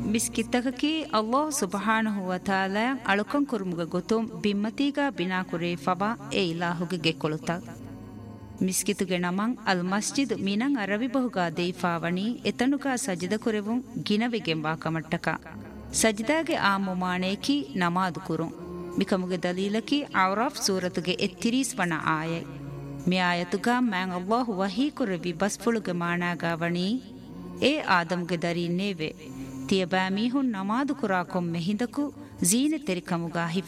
ಮಿಸ್ಕಿತ್ತಕಕಿ ಅಲ್ಲಾಹ್ ಸುಬ್ಹಾನಹು ವ ತಾಲಾ ಅಳುಕಂ ಕುರುಮುಗ ಗೊತುಂ ಬಿಮ್ಮತಿಗ ಬಿನಾ ಕುರೆ ಫಬಾ ಎ ಇಲಾಹುಗೆ ಗೆಕೊಳುತ ಮಿಸ್ಕಿತುಗೆ ನಮಂ ಅಲ್ ಮಸ್ಜಿದ್ ಮಿನಂ ಅರವಿ ಬಹುಗ ದೇಫಾವಣಿ ಎತನುಗ ಸಜಿದ ಕುರೆವುಂ ಗಿನವಿಗೆಂ ವಾಕಮಟ್ಟಕ ಸಜಿದಾಗೆ ಆ ಮುಮಾನೇಕಿ ನಮಾದು ಕುರುಂ ಮಿಕಮುಗೆ ದಲೀಲಕಿ ಔರಾಫ್ ಸೂರತುಗೆ ಎತ್ತಿರೀಸ್ ವನ ಆಯೈ ಮಿ ಆಯತುಗ ಮ್ಯಾಂ ಅಲ್ಲಾಹು ವಹೀ ಕುರೆವಿ ಬಸ್ಫುಳುಗೆ ಮಾನಾಗಾವಣಿ ಎ ಆದಮ್ಗೆ ದರಿ ನೇವೆ ತಿಯ ಬಾ ಮೀಹುನ್ ನಮಾದು ಕುರಾ ಕೊಮ್ಮೆ ಹಿಂದಕು ಜೀನೆ ತೆರಿಕಮುಗ